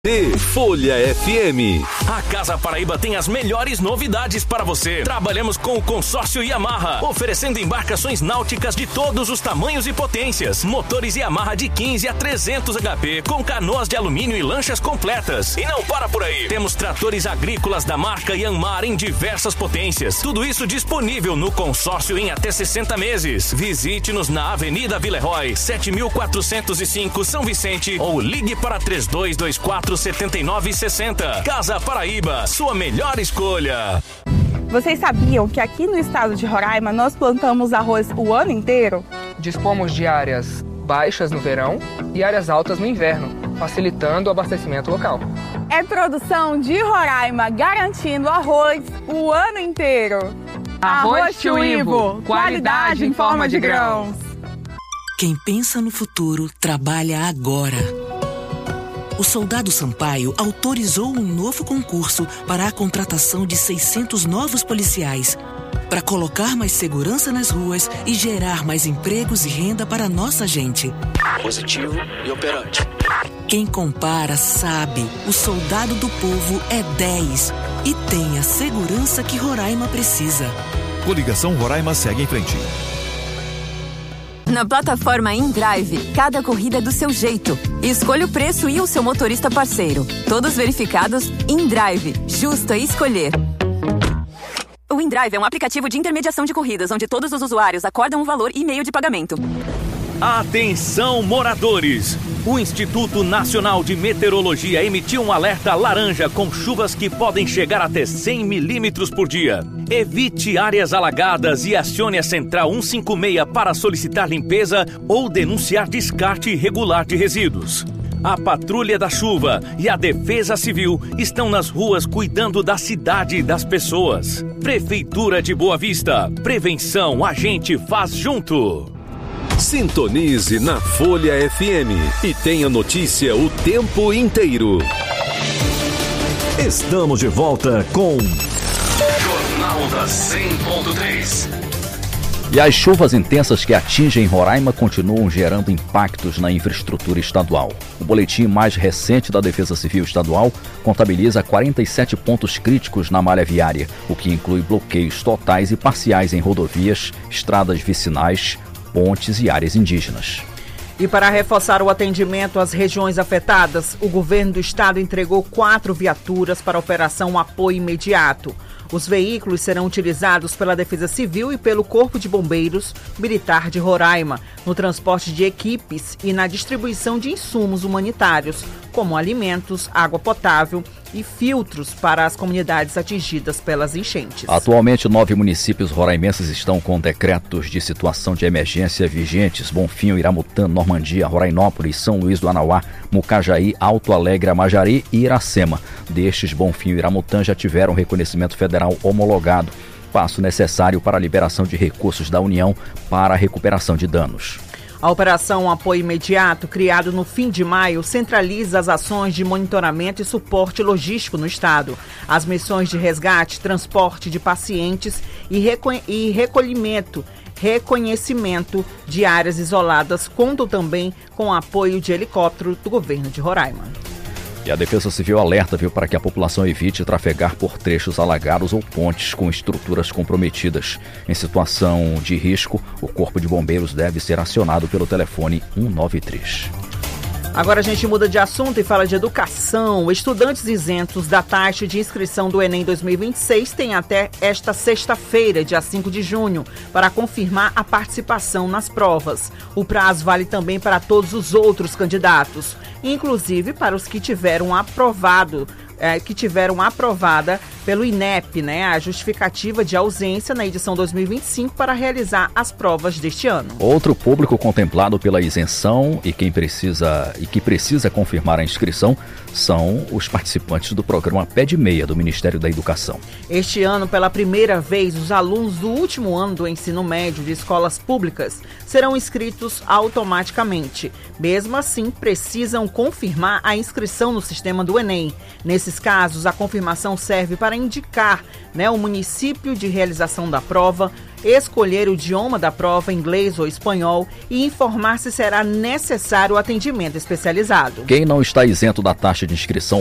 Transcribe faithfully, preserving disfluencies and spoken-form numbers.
E Folha F M. A Casa Paraíba tem as melhores novidades para você. Trabalhamos com o consórcio Yamaha, oferecendo embarcações náuticas de todos os tamanhos e potências. Motores Yamaha de quinze a trezentos H P, com canoas de alumínio e lanchas completas. E não para por aí. Temos tratores agrícolas da marca Yanmar em diversas potências. Tudo isso disponível no consórcio em até sessenta meses. Visite-nos na Avenida Villeroy, sete mil quatrocentos e cinco, São Vicente, ou ligue para três dois dois quatro, sete nove seis zero. Casa Paraíba, sua melhor escolha. Vocês sabiam que aqui no estado de Roraima nós plantamos arroz o ano inteiro? Dispomos de áreas baixas no verão e áreas altas no inverno, facilitando o abastecimento local. É produção de Roraima, garantindo arroz o ano inteiro. Arroz Tio Ivo, qualidade em forma de grãos. Quem pensa no futuro, trabalha agora. O Soldado Sampaio autorizou um novo concurso para a contratação de seiscentos novos policiais, para colocar mais segurança nas ruas e gerar mais empregos e renda para a nossa gente. Positivo e operante. Quem compara sabe, o Soldado do Povo é dez e tem a segurança que Roraima precisa. Coligação Roraima segue em frente. Na plataforma InDrive, cada corrida é do seu jeito. Escolha o preço e o seu motorista parceiro. Todos verificados, InDrive. Justo a escolher. O InDrive é um aplicativo de intermediação de corridas, onde todos os usuários acordam um valor e meio de pagamento. Atenção, moradores! O Instituto Nacional de Meteorologia emitiu um alerta laranja com chuvas que podem chegar até cem milímetros por dia. Evite áreas alagadas e acione a Central cento e cinquenta e seis para solicitar limpeza ou denunciar descarte irregular de resíduos. A Patrulha da Chuva e a Defesa Civil estão nas ruas cuidando da cidade e das pessoas. Prefeitura de Boa Vista. Prevenção a gente faz junto. Sintonize na Folha F M e tenha notícia o tempo inteiro. Estamos de volta com Jornal da cem ponto três. E as chuvas intensas que atingem Roraima continuam gerando impactos na infraestrutura estadual. O boletim mais recente da Defesa Civil Estadual contabiliza quarenta e sete pontos críticos na malha viária, o que inclui bloqueios totais e parciais em rodovias, estradas vicinais, pontes e áreas indígenas. E para reforçar o atendimento às regiões afetadas, o governo do estado entregou quatro viaturas para a operação Apoio Imediato. Os veículos serão utilizados pela Defesa Civil e pelo Corpo de Bombeiros Militar de Roraima, no transporte de equipes e na distribuição de insumos humanitários, como alimentos, água potável e filtros para as comunidades atingidas pelas enchentes. Atualmente, nove municípios roraimenses estão com decretos de situação de emergência vigentes: Bonfim, Iramutã, Normandia, Rorainópolis, São Luís do Anauá, Mucajaí, Alto Alegre, Amajari e Iracema. Destes, Bonfim e Iramutã já tiveram reconhecimento federal homologado, passo necessário para a liberação de recursos da União para a recuperação de danos. A Operação Apoio Imediato, criado no fim de maio, centraliza as ações de monitoramento e suporte logístico no estado. As missões de resgate, transporte de pacientes e, reco- e recolhimento, reconhecimento de áreas isoladas contam também com o apoio de helicóptero do governo de Roraima. E a Defesa Civil alerta, viu, para que a população evite trafegar por trechos alagados ou pontes com estruturas comprometidas. Em situação de risco, o Corpo de Bombeiros deve ser acionado pelo telefone um nove três. Agora a gente muda de assunto e fala de educação. Estudantes isentos da taxa de inscrição do Enem dois mil e vinte e seis têm até esta sexta-feira, dia cinco de junho, para confirmar a participação nas provas. O prazo vale também para todos os outros candidatos, inclusive para os que tiveram aprovado, é, que tiveram aprovada pelo I N E P, né, a justificativa de ausência na edição dois mil e vinte e cinco para realizar as provas deste ano. Outro público contemplado pela isenção e quem precisa e que precisa confirmar a inscrição são os participantes do programa Pé de Meia do Ministério da Educação. Este ano, pela primeira vez, os alunos do último ano do ensino médio de escolas públicas serão inscritos automaticamente. Mesmo assim, precisam confirmar a inscrição no sistema do Enem. Nesse Nesses casos, a confirmação serve para indicar, né, o município de realização da prova, escolher o idioma da prova, inglês ou espanhol, e informar se será necessário o atendimento especializado. Quem não está isento da taxa de inscrição